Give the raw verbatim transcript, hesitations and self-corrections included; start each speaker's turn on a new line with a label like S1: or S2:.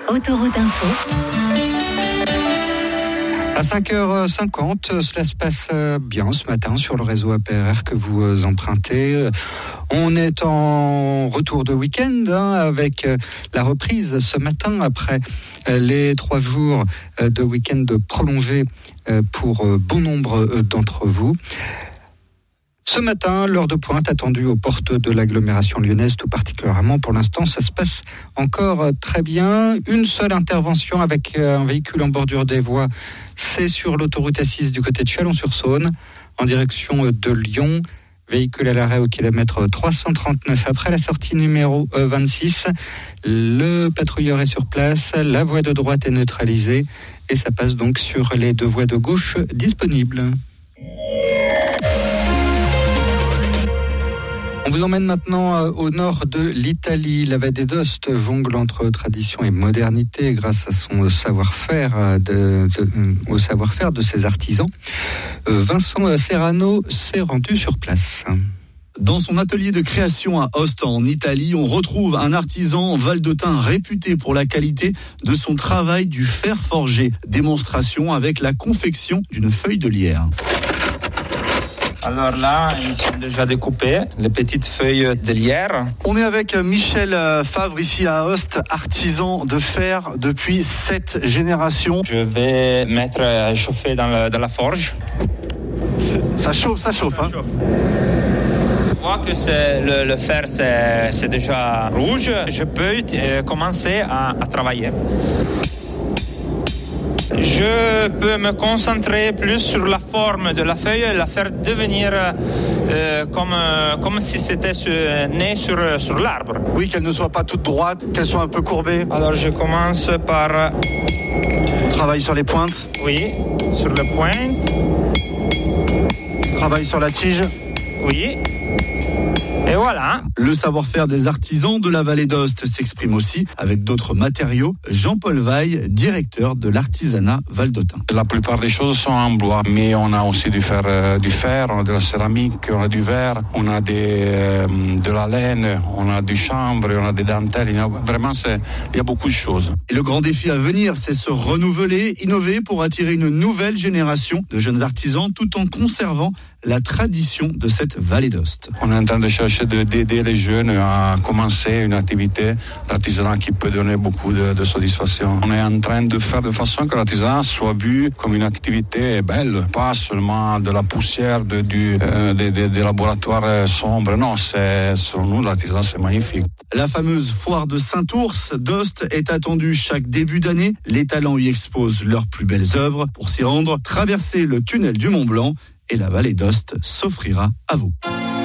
S1: Autoroute Info.
S2: À cinq heures cinquante, cela se passe bien ce matin sur le réseau A P R R que vous empruntez. On est en retour de week-end hein, avec la reprise ce matin après les trois jours de week-end prolongés pour bon nombre d'entre vous. Ce matin, l'heure de pointe attendue aux portes de l'agglomération lyonnaise, tout particulièrement. Pour l'instant, ça se passe encore très bien. Une seule intervention avec un véhicule en bordure des voies, c'est sur l'autoroute A six du côté de Chalon-sur-Saône, en direction de Lyon. Véhicule à l'arrêt au kilomètre trois cent trente-neuf après la sortie numéro vingt-six. Le patrouilleur est sur place, la voie de droite est neutralisée et ça passe donc sur les deux voies de gauche disponibles. On vous emmène maintenant au nord de l'Italie. La Valle d'Aoste jongle entre tradition et modernité grâce à son savoir-faire, de, de, au savoir-faire de ses artisans. Vincent Serrano s'est rendu sur place.
S3: Dans son atelier de création à Asti, en Italie, on retrouve un artisan valdotin réputé pour la qualité de son travail du fer forgé. Démonstration avec la confection d'une feuille de lierre.
S4: Alors là, ils sont déjà découpés, les petites feuilles de lierre.
S3: On est avec Michel Favre ici à Asti, artisan de fer depuis sept générations.
S4: Je vais mettre à chauffer dans, le, dans la forge.
S3: Ça chauffe, ça chauffe. Ça hein. chauffe.
S4: Je vois que c'est, le, le fer c'est, c'est déjà rouge. Je peux euh, commencer à, à travailler. Je peux me concentrer plus sur la forme de la feuille et la faire devenir euh, comme, euh, comme si c'était sur, né sur, sur l'arbre.
S3: Oui, qu'elle ne soit pas toute droite, qu'elle soit un peu courbée.
S4: Alors je commence par...
S3: Travail sur les pointes.
S4: Oui, sur les pointes.
S3: Travail sur la tige.
S4: Oui. Et voilà.
S3: Le savoir-faire des artisans de la vallée d'Aoste s'exprime aussi avec d'autres matériaux. Jean-Paul Vaille, directeur de l'artisanat valdotin.
S5: La plupart des choses sont en bois, mais on a aussi du fer, euh, du fer, on a de la céramique, on a du verre, on a des, euh, de la laine, on a du chanvre, on a des dentelles. Il y a, vraiment, c'est, il y a beaucoup de choses.
S3: Et le grand défi à venir, c'est se renouveler, innover pour attirer une nouvelle génération de jeunes artisans tout en conservant la tradition de cette vallée d'Aoste.
S5: On est en train de chercher de, d'aider les jeunes à commencer une activité d'artisanat qui peut donner beaucoup de, de satisfaction. On est en train de faire de façon que l'artisanat soit vu comme une activité belle, pas seulement de la poussière de, du, euh, des, des, des laboratoires sombres. Non, c'est, selon nous, l'artisanat, c'est magnifique.
S3: La fameuse foire de Saint-Ours d'Aoste est attendue chaque début d'année. Les talents y exposent leurs plus belles œuvres. Pour s'y rendre, traversez le tunnel du Mont-Blanc et la vallée d'Aoste s'offrira à vous.